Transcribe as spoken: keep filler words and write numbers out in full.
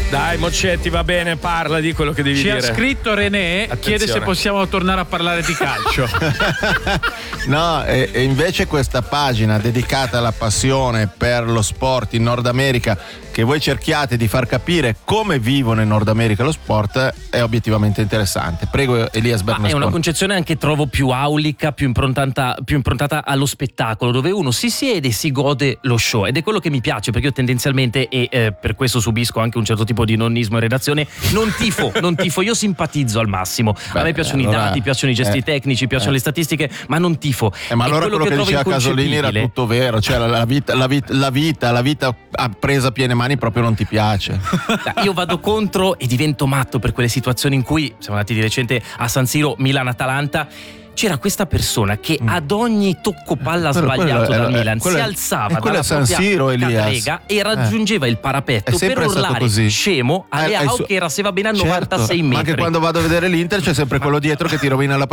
Dai Moccetti, va bene, parla di quello che devi Ci dire. ha scritto René, Attenzione. chiede se possiamo tornare a parlare di calcio. No, e, e invece questa pagina dedicata alla passione per lo sport in Nord America, che voi cerchiate di far capire come vivono in Nord America lo sport, è obiettivamente interessante. Prego Elias Bernasconi. È una concezione anche trovo più aulica, più improntata, più improntata allo spettacolo, dove uno si siede e si gode lo show, ed è quello che mi piace, perché io tendenzialmente, e eh, per questo subisco anche un certo tipo di nonnismo in redazione, non tifo, non tifo, io simpatizzo al massimo. Beh, a me piacciono allora, i dati, piacciono i gesti eh, tecnici, piacciono eh. le statistiche, ma non tifo. Eh, ma È allora quello, quello che, che diceva Casolini era tutto vero, cioè la, la, vita, la, vita, la vita la vita presa a piene mani proprio non ti piace. Io vado contro e divento matto per quelle situazioni in cui siamo andati di recente a San Siro, Milan-Atalanta. C'era questa persona che ad ogni tocco palla Quello- sbagliato quello dal è- Milan quello si è- alzava e quello dalla è San propria Siro, Elias. catrega e raggiungeva Eh. il parapetto È sempre per stato urlare così. scemo a Eh, è il Leao suo- che era, se va bene, a Certo, novantasei ma metri. anche quando vado a vedere l'Inter c'è sempre quello dietro che ti rovina la